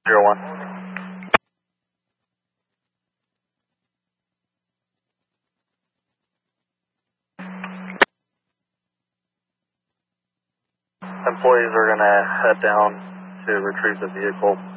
01. Employees are going to head down to retrieve the vehicle.